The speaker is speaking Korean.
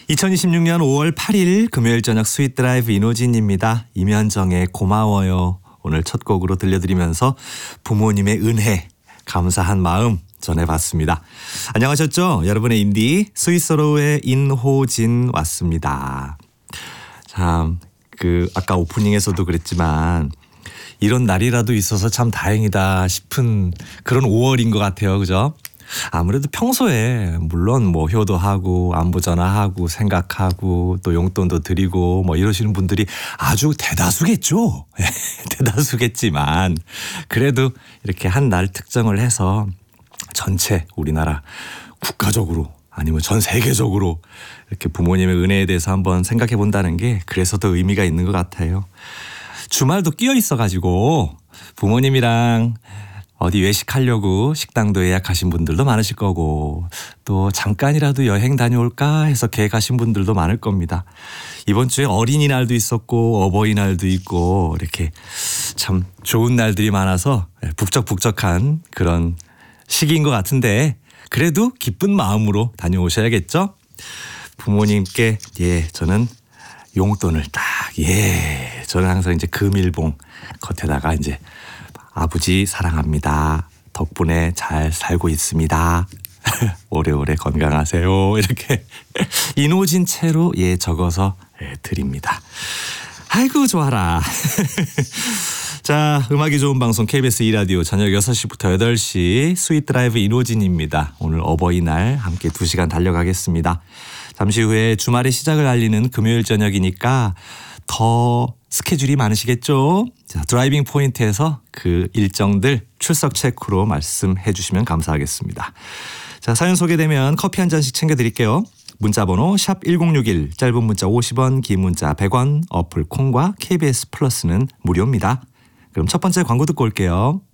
2026년 5월 8일 금요일 저녁 스윗 드라이브 이노진입니다. 임현정의 고마워요. 오늘 첫 곡으로 들려드리면서 부모님의 은혜, 감사한 마음 전해봤습니다. 안녕하셨죠? 여러분의 인디 스윗소로우의 인호진 왔습니다. 참, 아까 오프닝에서도 그랬지만 이런 날이라도 있어서 참 다행이다 싶은 그런 5월인 것 같아요. 그죠? 아무래도 평소에 물론 뭐 효도하고 안부 전화하고 생각하고 또 용돈도 드리고 뭐 이러시는 분들이 아주 대다수겠죠. 대다수겠지만 그래도 이렇게 한 날 특정을 해서 전체 우리나라 국가적으로 아니면 전 세계적으로 이렇게 부모님의 은혜에 대해서 한번 생각해 본다는 게 그래서 더 의미가 있는 것 같아요. 주말도 끼어 있어가지고 부모님이랑 어디 외식하려고 식당도 예약하신 분들도 많으실 거고 또 잠깐이라도 여행 다녀올까 해서 계획하신 분들도 많을 겁니다. 이번 주에 어린이날도 있었고 어버이날도 있고 이렇게 참 좋은 날들이 많아서 북적북적한 그런 시기인 것 같은데 그래도 기쁜 마음으로 다녀오셔야겠죠? 부모님께 저는 용돈을 저는 항상 이제 금일봉 겉에다가 이제 아버지 사랑합니다. 덕분에 잘 살고 있습니다. 오래오래 건강하세요. 이렇게 이노진 채로 적어서 드립니다. 아이고 좋아라. 자, 음악이 좋은 방송 KBS 2라디오 저녁 6시부터 8시 스윗 드라이브 이노진입니다. 오늘 어버이날 함께 2시간 달려가겠습니다. 잠시 후에 주말의 시작을 알리는 금요일 저녁이니까 더 스케줄이 많으시겠죠? 자, 드라이빙 포인트에서 그 일정들 출석 체크로 말씀해 주시면 감사하겠습니다. 자, 사연 소개되면 커피 한 잔씩 챙겨드릴게요. 문자번호 샵 1061, 짧은 문자 50원, 긴 문자 100원, 어플 콩과 KBS 플러스는 무료입니다. 그럼 첫 번째 광고 듣고 올게요.